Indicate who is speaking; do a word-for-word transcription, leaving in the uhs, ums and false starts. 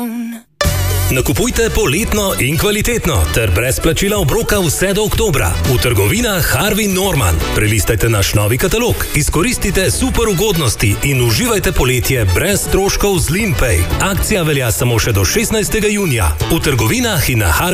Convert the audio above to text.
Speaker 1: Nakupujte poletno in kvalitetno ter brez plačila obroka vse do oktobra. V trgovinah Harvey Norman. Prelistajte naš novi katalog, izkoristite super ugodnosti in uživajte poletje brez stroškov z Limpay. Akcija velja samo še do šestnajstega junija. V trgovinah in na Harvey